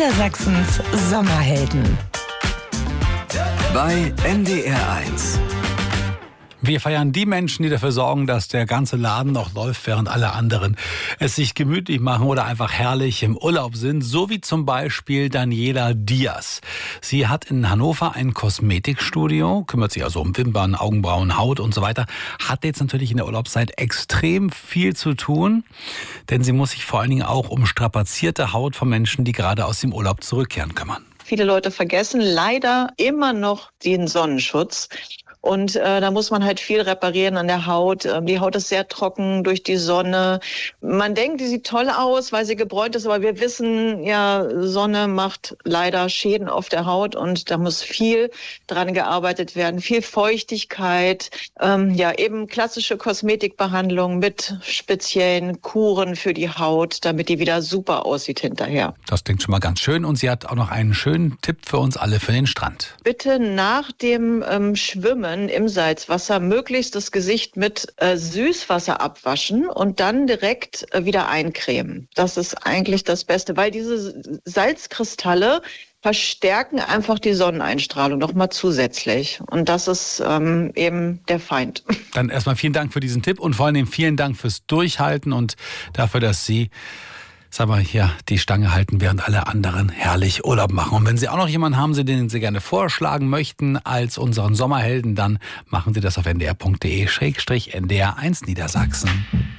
Niedersachsens Sommerhelden. Bei NDR1. Wir feiern die Menschen, die dafür sorgen, dass der ganze Laden noch läuft, während alle anderen es sich gemütlich machen oder einfach herrlich im Urlaub sind. So wie zum Beispiel Daniela Diaz. Sie hat in Hannover ein Kosmetikstudio, kümmert sich also um Wimpern, Augenbrauen, Haut und so weiter. Hat jetzt natürlich in der Urlaubszeit extrem viel zu tun, denn sie muss sich vor allen Dingen auch um strapazierte Haut von Menschen, die gerade aus dem Urlaub zurückkehren, kümmern. Viele Leute vergessen leider immer noch den Sonnenschutz. Und da muss man halt viel reparieren an der Haut. Die Haut ist sehr trocken durch die Sonne. Man denkt, die sieht toll aus, weil sie gebräunt ist, aber wir wissen, ja, Sonne macht leider Schäden auf der Haut und da muss viel dran gearbeitet werden. Viel Feuchtigkeit, eben klassische Kosmetikbehandlung mit speziellen Kuren für die Haut, damit die wieder super aussieht hinterher. Das klingt schon mal ganz schön und sie hat auch noch einen schönen Tipp für uns alle für den Strand. Bitte nach dem Schwimmen im Salzwasser möglichst das Gesicht mit Süßwasser abwaschen und dann direkt wieder eincremen. Das ist eigentlich das Beste, weil diese Salzkristalle verstärken einfach die Sonneneinstrahlung nochmal zusätzlich. Und das ist eben der Feind. Dann erstmal vielen Dank für diesen Tipp und vor allem vielen Dank fürs Durchhalten und dafür, dass Sie hier die Stange halten, während alle anderen herrlich Urlaub machen. Und wenn Sie auch noch jemanden haben, den Sie gerne vorschlagen möchten als unseren Sommerhelden, dann machen Sie das auf ndr.de/ndr1 Niedersachsen.